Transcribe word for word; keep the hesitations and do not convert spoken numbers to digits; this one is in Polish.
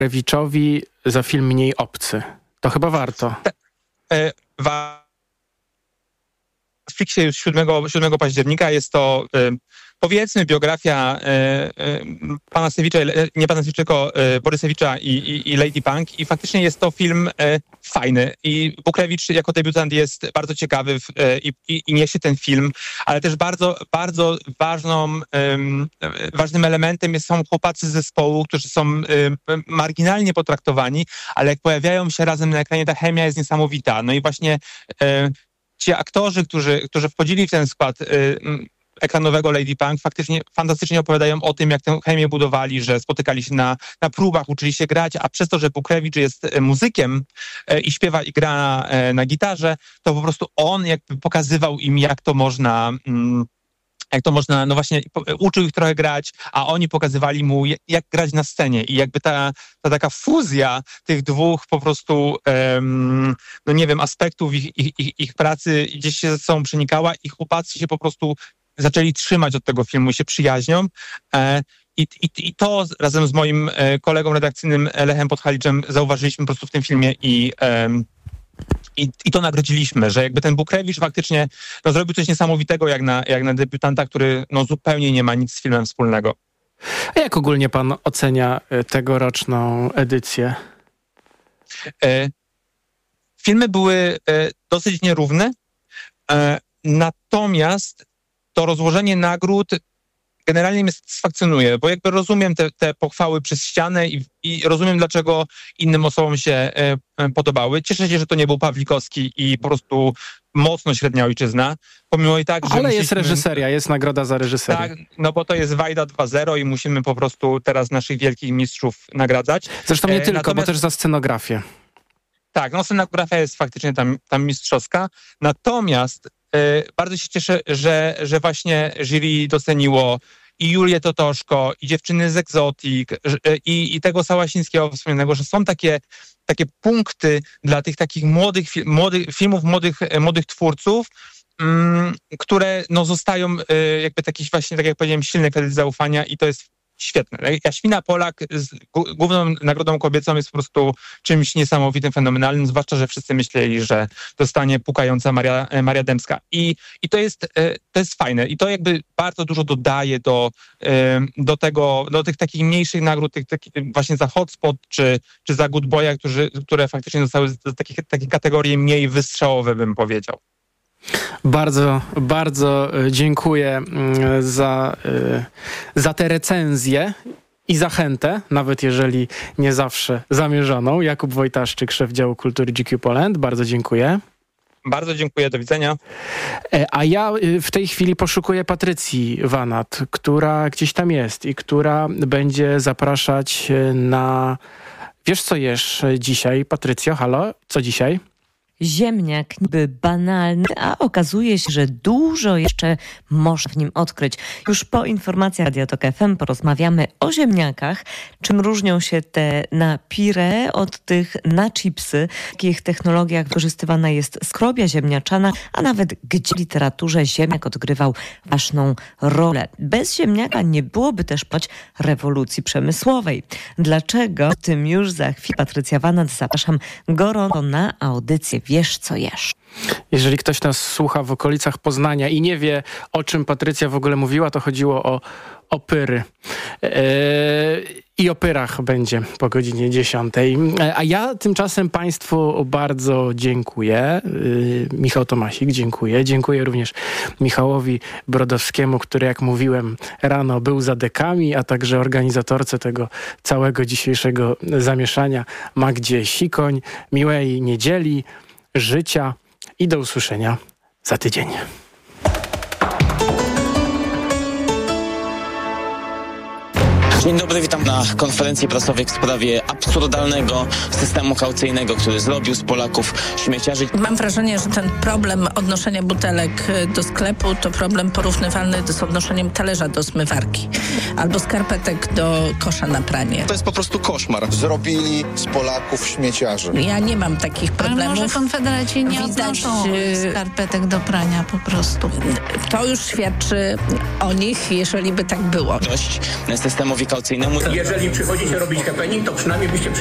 Bukrewiczowi za film Mniej obcy. To chyba warto. E, wa- w Flixie już siódmego października jest to e, powiedzmy biografia e, e, pana Sewicza, nie pana Sewicza, tylko e, Borysewicza i, i, i Lady Punk i faktycznie jest to film e, fajny i Bukrewicz jako debiutant jest bardzo ciekawy w, e, i, i niesie ten film, ale też bardzo, bardzo ważną, e, ważnym elementem jest, są chłopacy z zespołu, którzy są e, marginalnie potraktowani, ale jak pojawiają się razem na ekranie, ta chemia jest niesamowita. No i właśnie e, ci aktorzy, którzy, którzy wchodzili w ten skład e, ekranowego Lady Punk, faktycznie fantastycznie opowiadają o tym, jak tę chemię budowali, że spotykali się na, na próbach, uczyli się grać, a przez to, że Bukrewicz jest muzykiem e, i śpiewa i gra na, e, na gitarze, to po prostu on jakby pokazywał im, jak to można... Mm, jak to można, no właśnie, uczył ich trochę grać, a oni pokazywali mu, jak grać na scenie i jakby ta, ta taka fuzja tych dwóch po prostu, um, no nie wiem, aspektów ich, ich, ich, ich pracy gdzieś się ze sobą przenikała i chłopacy się po prostu zaczęli trzymać od tego filmu i się przyjaźnią. E, i, i, I to razem z moim e, kolegą redakcyjnym Lechem Podhaliczem zauważyliśmy po prostu w tym filmie i... Um, I, I to nagrodziliśmy, że jakby ten Bukrewicz faktycznie no, zrobił coś niesamowitego jak na, jak na debiutanta, który no, zupełnie nie ma nic z filmem wspólnego. A jak ogólnie pan ocenia tegoroczną edycję? E, filmy były e, dosyć nierówne, e, natomiast to rozłożenie nagród generalnie mnie satysfakcjonuje, bo jakby rozumiem te, te pochwały przez ścianę i, i rozumiem, dlaczego innym osobom się e, podobały. Cieszę się, że to nie był Pawlikowski i po prostu mocno średnia ojczyzna, pomimo i tak, że... Ale jest reżyseria, jest nagroda za reżyserię. Tak, no bo to jest Wajda dwa zero i musimy po prostu teraz naszych wielkich mistrzów nagradzać. Zresztą nie e, tylko, natomiast... bo też za scenografię. Tak, no scenografia jest faktycznie tam, tam mistrzowska, natomiast e, bardzo się cieszę, że, że właśnie jury doceniło i Julię Totoszko, i dziewczyny z Exotic, i, i tego Sałasińskiego wspomnianego, że są takie, takie punkty dla tych takich młodych, młodych filmów, młodych, młodych twórców, mm, które no, zostają y, jakby taki właśnie, tak jak powiedziałem, silny kredyt zaufania i to jest świetne. Jaśmina Polak z główną nagrodą kobiecą jest po prostu czymś niesamowitym, fenomenalnym, zwłaszcza, że wszyscy myśleli, że dostanie pukająca Maria, Maria Dębska. I, i to, jest, to jest fajne. I to jakby bardzo dużo dodaje do, do tego, do tych takich mniejszych nagród, tych, takich właśnie za Hotspot czy, czy za Good Boya, którzy, które faktycznie zostały do takich, takie kategorie mniej wystrzałowe, bym powiedział. Bardzo, bardzo dziękuję za, za tę recenzję i zachętę, nawet jeżeli nie zawsze zamierzoną. Jakub Wojtaszczyk, szef działu kultury G Q Poland. Bardzo dziękuję. Bardzo dziękuję, do widzenia. A ja w tej chwili poszukuję Patrycji Wanat, która gdzieś tam jest i która będzie zapraszać na... Wiesz, co jesz dzisiaj, Patrycjo? Halo? Co dzisiaj? Ziemniak niby banalny, a okazuje się, że dużo jeszcze można w nim odkryć. Już po informacjach Radia Tok F M porozmawiamy o ziemniakach, czym różnią się te na pire od tych na chipsy, w jakich technologiach wykorzystywana jest skrobia ziemniaczana, a nawet gdzie w literaturze ziemniak odgrywał ważną rolę. Bez ziemniaka nie byłoby też poć rewolucji przemysłowej. Dlaczego? O tym już za chwilę. Patrycja Wanat, zapraszam gorąco na audycję Wiesz, co jesz. Jeżeli ktoś nas słucha w okolicach Poznania i nie wie, o czym Patrycja w ogóle mówiła, to chodziło o opyry. Eee, I o pyrach będzie po godzinie dziesiątej. A ja tymczasem Państwu bardzo dziękuję. Eee, Michał Tomasik, dziękuję. Dziękuję również Michałowi Brodowskiemu, który, jak mówiłem rano, był za dekami, a także organizatorce tego całego dzisiejszego zamieszania, Magdzie Sikoń. Miłej niedzieli, życia i do usłyszenia za tydzień. Dzień dobry, witam na konferencji prasowej w sprawie absurdalnego systemu kaucyjnego, który zrobił z Polaków śmieciarzy. Mam wrażenie, że ten problem odnoszenia butelek do sklepu to problem porównywalny z odnoszeniem talerza do zmywarki albo skarpetek do kosza na pranie. To jest po prostu koszmar. Zrobili z Polaków śmieciarzy. Ja nie mam takich problemów. Ale może konfederaci nie Widać, odnoszą skarpetek do prania po prostu. To już świadczy o nich, jeżeli by tak było. Dość systemowi kaucyjnemu. Jeżeli przychodzicie robić happening, to przynajmniej byście